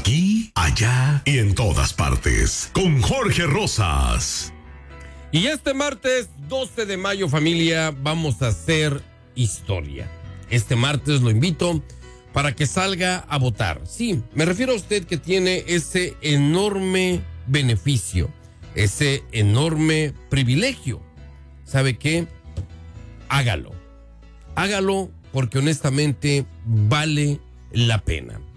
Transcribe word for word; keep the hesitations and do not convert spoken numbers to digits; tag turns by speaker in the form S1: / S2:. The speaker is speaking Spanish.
S1: Aquí, allá y en todas partes. Con Jorge Rosas.
S2: Y este martes doce de mayo, familia, vamos a hacer historia. Este martes lo invito para que salga a votar. Sí, me refiero a usted que tiene ese enorme beneficio, ese enorme privilegio. ¿Sabe qué? Hágalo. Hágalo porque honestamente vale la pena.